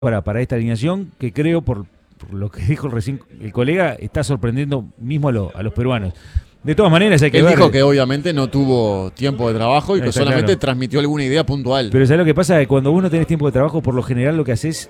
para esta alineación que creo, por lo que dijo recién el colega, está sorprendiendo mismo a los peruanos. De todas maneras hay que Él ver. dijo que obviamente no tuvo tiempo de trabajo y que Está solamente claro. transmitió alguna idea puntual. Pero ¿sabes lo que pasa? Que cuando vos no tenés tiempo de trabajo, por lo general lo que haces